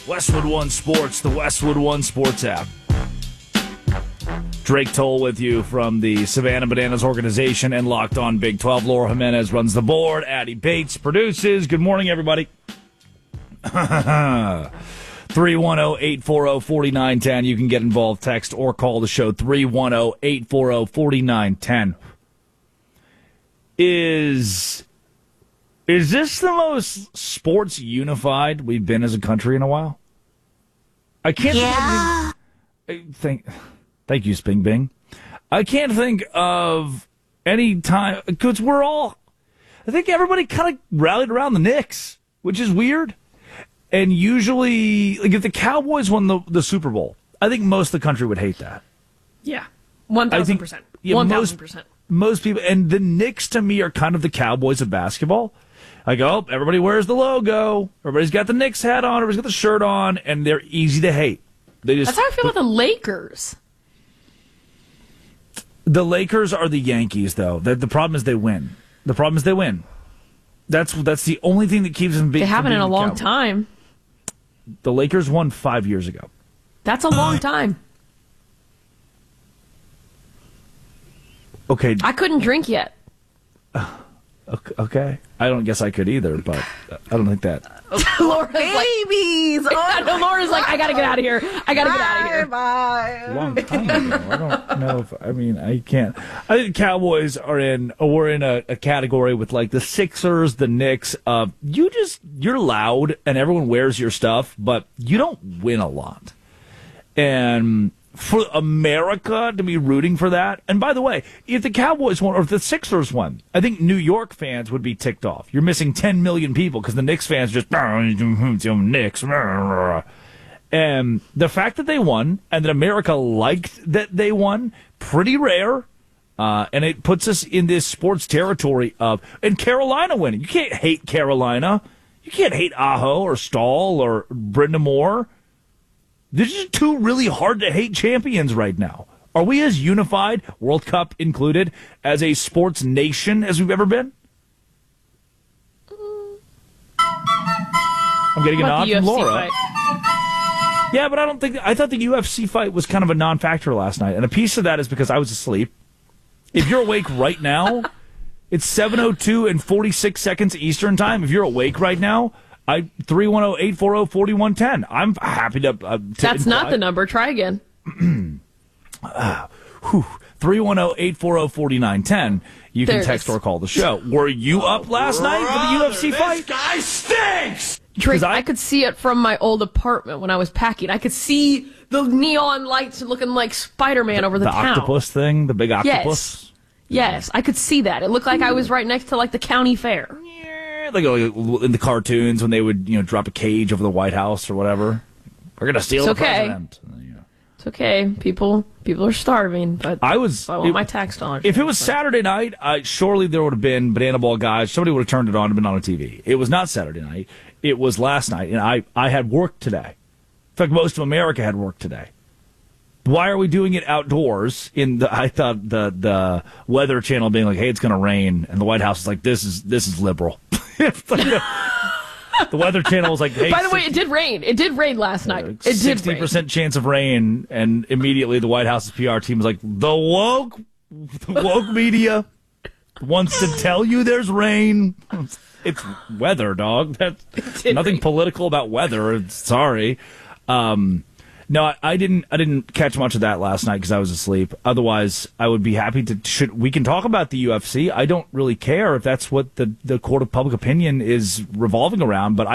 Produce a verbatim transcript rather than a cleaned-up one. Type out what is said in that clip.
Westwood One Sports, the Westwood One Sports app. Drake Toll with you from the Savannah Bananas organization and Locked On Big twelve. Laura Jimenez runs the board. Addie Bates produces. Good morning, everybody. three one zero, eight four zero, four nine one zero. You can get involved, text or call the show. three one zero, eight four zero, four nine one zero. Is, is this the most sports unified we've been as a country in a while? I can't yeah. think, think Thank you, Sping Bing. I can't think of any time, because we're all, I think everybody kind of rallied around the Knicks, which is weird. And usually, like if the Cowboys won the, the Super Bowl, I think most of the country would hate that. Yeah, one thousand percent. Yeah, one thousand percent. Most people, and the Knicks to me are kind of the Cowboys of basketball. Like, oh, everybody wears the logo. Everybody's got the Knicks hat on. Everybody's got the shirt on, and they're easy to hate. They just, That's how I feel about the Lakers. The Lakers are the Yankees, though. The, the problem is they win. The problem is they win. That's that's the only thing that keeps them being. They haven't in a long Cowboys. time. The Lakers won five years ago. That's a long time. Okay. I couldn't drink yet. Okay. I don't guess I could either, but I don't think that. Laura's Babies! like, I know, Laura's like, I gotta get out of here. I gotta get out of here. Bye. Long time ago. I don't know if, I mean, I can't. I think Cowboys are in, or we're in a, a category with like the Sixers, the Knicks. Uh, you just, you're loud and everyone wears your stuff, but you don't win a lot. And for America to be rooting for that, and by the way, if the Cowboys won or if the Sixers won, I think New York fans would be ticked off. You're missing ten million people because the Knicks fans just Knicks. And the fact that they won and that America liked that they won, pretty rare. Uh, and it puts us in this sports territory of, and Carolina winning. You can't hate Carolina. You can't hate Aho or Stahl or Brenda Moore. These are two really hard-to-hate champions right now. Are we as unified, World Cup included, as a sports nation as we've ever been? I'm getting a nod from Laura. Fight? Yeah, but I don't think... I thought the U F C fight was kind of a non-factor last night, and a piece of that is because I was asleep. If you're awake right now, it's seven oh two and forty-six seconds Eastern Time. If you're awake right now... I three one zero, eight four zero, four one one zero. I'm happy to. Uh, to That's imply. not the number. Try again. uh, three one zero, eight four zero, four nine one zero. You there can text or call the show. Were you up last night for the U F C fight? This guy stinks! Drake, I, I could see it from my old apartment when I was packing. I could see the neon lights looking like Spider-Man over the, the town. The octopus thing? The big octopus? Yes. Yes, I could see that. It looked like I was right next to like the county fair. Like in the cartoons when they would, you know, drop a cage over the White House or whatever. We're gonna steal it's the okay. president. It's okay. People, people are starving, but I was. I want it, my tax dollars. If it was Saturday night, uh, surely there would have been banana ball guys. Somebody would have turned it on and been on a T V. It was not Saturday night. It was last night, and I, I had work today. In fact, most of America had work today. Why are we doing it outdoors? In the, I thought the the Weather Channel being like, "Hey, it's going to rain," and the White House is like, "This is this is liberal." The Weather Channel was like, "Hey." By the way, it did rain. It did rain last night. It did rain. Sixty percent chance of rain, and immediately the White House's P R team was like, "The woke, the woke media wants to tell you there's rain. It's weather, dog. That's nothing rain. political about weather. Sorry." Um, No, I, I didn't. I didn't catch much of that last night because I was asleep. Otherwise, I would be happy to. Should we can talk about the U F C? I don't really care if that's what the the court of public opinion is revolving around, but. I